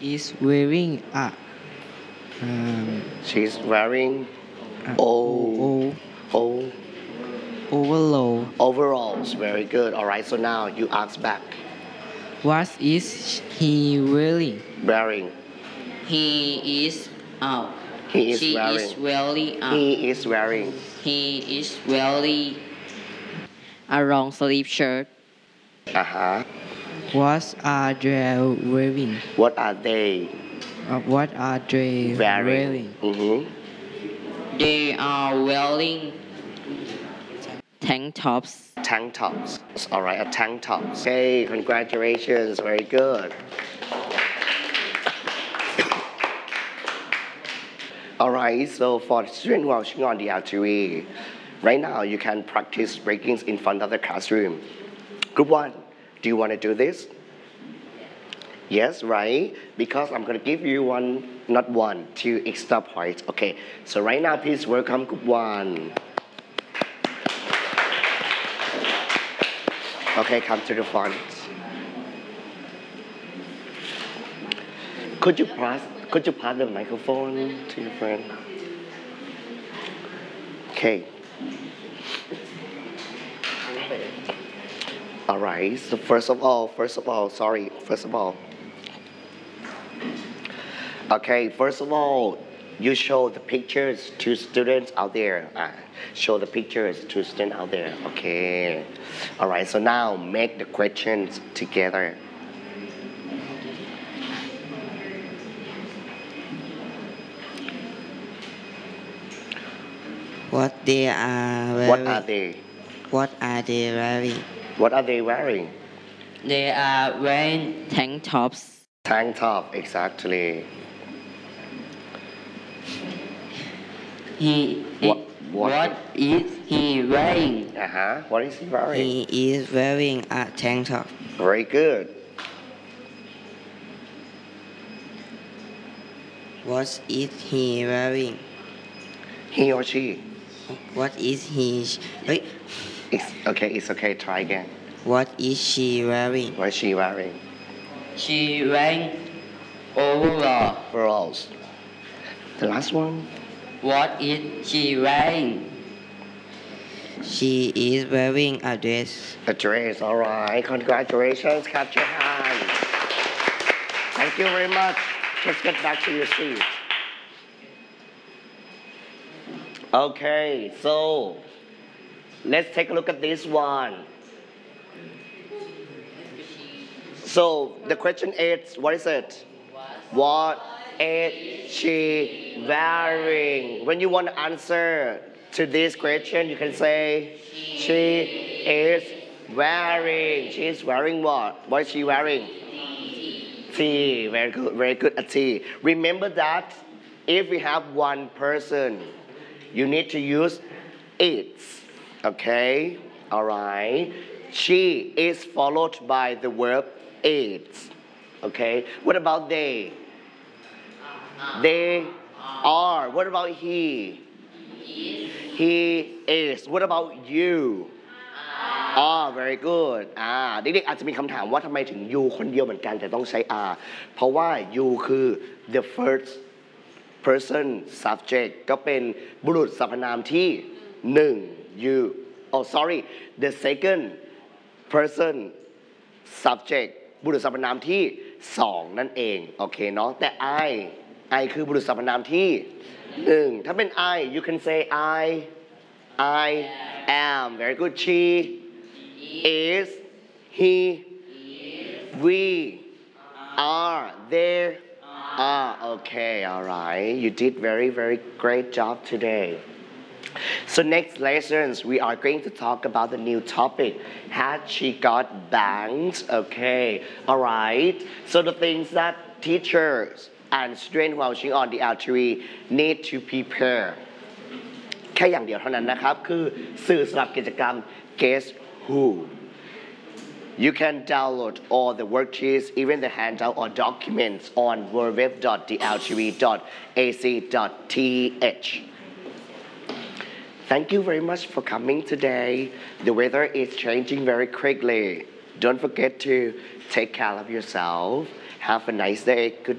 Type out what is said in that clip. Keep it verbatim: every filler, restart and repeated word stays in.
is wearing a um, She's wearing a oh, o- oh, overall. overalls. Very good. All right. So now you ask back. What is he wearing? Wearing. He is uh, He is she wearing. is wearing uh, He is wearing. he is wearing a long sleeve shirt. Uh huh. What are they wearing? What are they Uh, what are they wearing? wearing? Mm-hmm. They are wearing tank tops. Tank tops. All right. A tank tops. Okay. Congratulations. Very good. Alright, so for students watching on the L T V, right now you can practice breakings in front of the classroom. Group one, do you want to do this? Yes, right? Because I'm going to give you one, not one, two extra points. Okay, so right now please welcome group one. Okay, come to the front. Could you pass, could you pass the microphone to your friend? Okay. All right. So first of all, first of all, sorry. First of all. Okay. First of all, you show the pictures to students out there. Uh, show the pictures to students out there. Okay. All right. So now make the questions together. What they are wearing? What are they? What are they wearing? What are they wearing? They are wearing tank tops. Tank top, exactly. He, he What- what- what is he wearing? Uh huh. What is he wearing? He is wearing a tank top. Very good. What is he wearing? He or she? What is he? Wait, It's okay. It's okay. Try again. what is she wearing? What is she wearing? She wearing overall. Overalls. The last one. What is she wearing? She is wearing a dress. A dress. All right. Congratulations. Clap your hands. Thank you very much. Let's get back to your seat. Okay. So let's take a look at this one. So the question is, what is it? What is she wearing? When you want to answer to this question, you can say, she is wearing. She is wearing what? What is she wearing? T. Very good. Very good at T. Remember that if we have one person, you need to use it. Okay? All right. She is followed by the verb it. Okay? What about they? They are. What about he? He is. What about you? Ah, very good อ่าเด็กๆอาจจะมีคำถามว่าทำไมถึง you คนเดียวเหมือนกันแต่ต้องใช้ are เพราะว่า you คือ the first person subject ก็เป็นบุรุษสรรพนามที่หนึ่ง you oh sorry the second person subject บุรุษสรรพนามที่สองนั่นเองโอเคเนาะแต่ I I คือบุรุษสรรพนามที่หนึ่งถ้าเป็น I you can say I I am very good she is he we are there are okay all right you did very very great job today so next lessons we are going to talk about the new topic had she got bangs okay all right so the things that teachers and students watching on the L T V need to prepare แค่อย่างเดียวเท่านั้นนะครับคือสื่อสำหรับกิจกรรม Guess Who You can download all the worksheets even the handout or documents on w w w dot d l t v dot a c dot t h Thank you very much for coming today. The weather is changing very quickly. Don't forget to take care of yourself. Have a nice day. Good